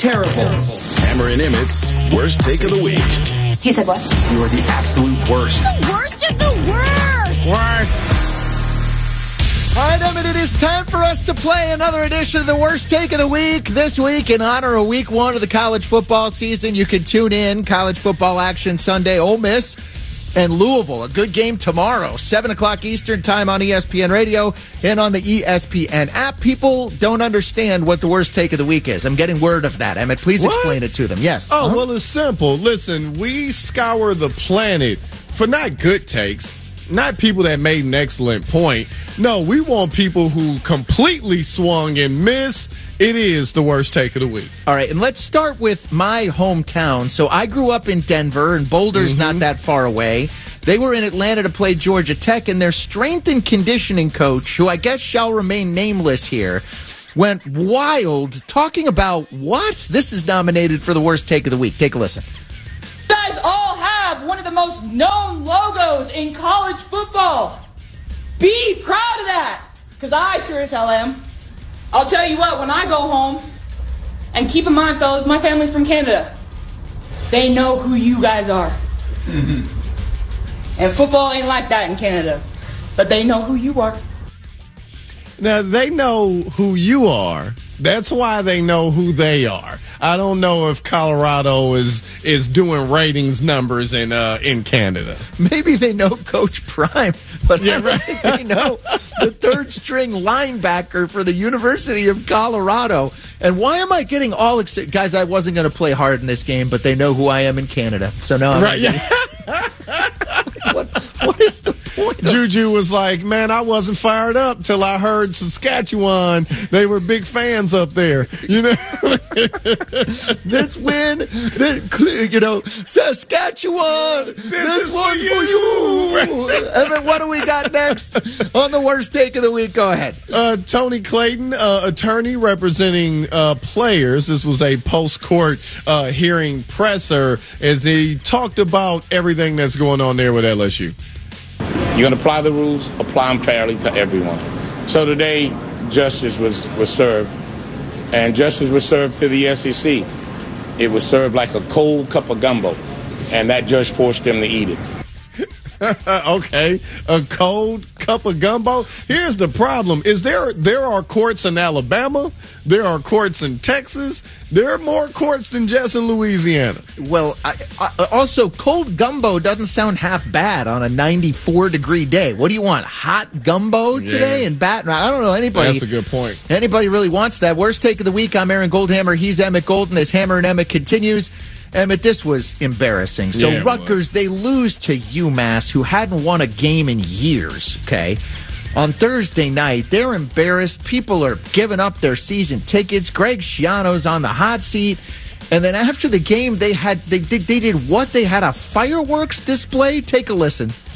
terrible. Hammer and Emmett's worst take of the week. He said what? You are the absolute worst. The worst of the worst. All right, Emmett, it is time for us to play another edition of the Worst Take of the Week. This week, in honor of Week 1 of the college football season, you can tune in. College football action Sunday, Ole Miss and Louisville. A good game tomorrow, 7 o'clock Eastern time on ESPN Radio and on the ESPN app. People don't understand what the Worst Take of the Week is. I'm getting word of that. Emmett, please explain it to them. Yes. Oh, well, it's simple. Listen, we scour the planet for not good takes, not people that made an excellent point. No, we want people who completely swung and missed. It is the Worst Take of the Week. All right, and let's start with my hometown. So I grew up in Denver, and Boulder's not that far away. They were in Atlanta to play Georgia Tech, and their strength and conditioning coach, who I guess shall remain nameless here, went wild talking about what? This is nominated for the Worst Take of the Week. Take a listen. You guys all have one of the most known logos in college football. Be proud of that, because I sure as hell am. I'll tell you what, when I go home, and keep in mind, fellas, my family's from Canada. They know who you guys are. And football ain't like that in Canada. But they know who you are. Now, they know who you are. That's why they know who they are. I don't know if Colorado is doing ratings numbers in Canada. Maybe they know Coach Prime, but I don't think they know the third-string linebacker for the University of Colorado. And why am I getting all excited? Guys, I wasn't going to play hard in this game, but they know who I am in Canada. So now what is the point? Juju was like, man, I wasn't fired up till I heard Saskatchewan. They were big fans up there. You know, this win, Saskatchewan, this one's for you. Evan, what do we got next on the Worst Take of the Week? Go ahead. Tony Clayton, attorney representing players. This was a post-court hearing presser as he talked about everything that's going on there with LSU. You're going to apply the rules, apply them fairly to everyone. So today, justice was served, and justice was served to the SEC. It was served like a cold cup of gumbo, and that judge forced them to eat it. Okay, a cold cup of gumbo. Here's the problem: is there are courts in Alabama, there are courts in Texas, there are more courts than just in Louisiana. Well, also cold gumbo doesn't sound half bad on a 94-degree day. What do you want? Hot gumbo today in Baton Rouge? I don't know anybody. That's a good point. Anybody really wants that? Worst Take of the Week. I'm Aaron Goldhammer. He's Emmett Golden. As Hammer and Emmett continues. Emmett, this was embarrassing. So Rutgers, they lose to UMass, who hadn't won a game in years, okay? On Thursday night, they're embarrassed. People are giving up their season tickets. Greg Schiano's on the hot seat. And then after the game, they did what? They had a fireworks display? Take a listen.